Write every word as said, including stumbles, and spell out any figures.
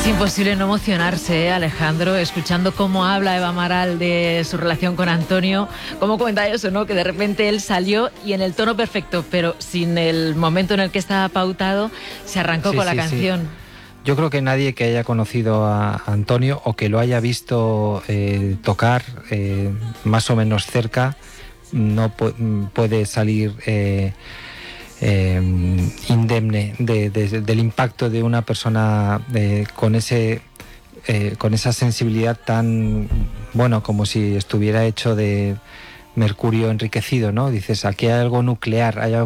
imposible no emocionarse, ¿eh, Alejandro? Escuchando cómo habla Eva Amaral de su relación con Antonio, cómo comenta eso, ¿no? Que de repente él salió y en el tono perfecto, pero sin el momento en el que estaba pautado, se arrancó sí, con sí, la canción. Sí. Yo creo que nadie que haya conocido a Antonio o que lo haya visto eh, tocar eh, más o menos cerca no pu- puede salir eh, eh, indemne de, de, del impacto de una persona eh, con ese eh, con esa sensibilidad tan, bueno, como si estuviera hecho de mercurio enriquecido, ¿no? Dices, aquí hay algo nuclear, hay algo